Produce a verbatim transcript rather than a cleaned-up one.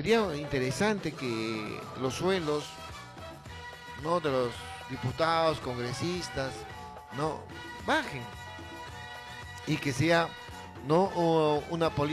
sería interesante que los sueldos, ¿no?, de los diputados, congresistas, ¿no?, bajen y que sea, no, o una política